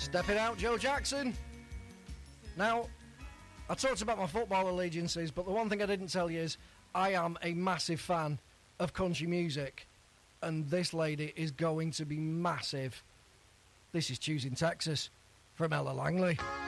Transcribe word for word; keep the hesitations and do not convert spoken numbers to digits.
Stepping out, Joe Jackson. Now, I talked about my football allegiances, but the one thing I didn't tell you is I am a massive fan of country music, and this lady is going to be massive. This is Choosing Texas from Ella Langley.